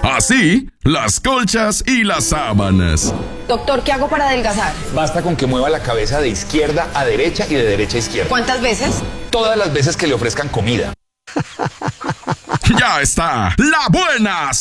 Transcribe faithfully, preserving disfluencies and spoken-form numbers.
Así, las colchas y las sábanas. Doctor, ¿qué hago para adelgazar? Basta con que mueva la cabeza de izquierda a derecha y de derecha a izquierda. ¿Cuántas veces? Todas las veces que le ofrezcan comida. Ya está, la buena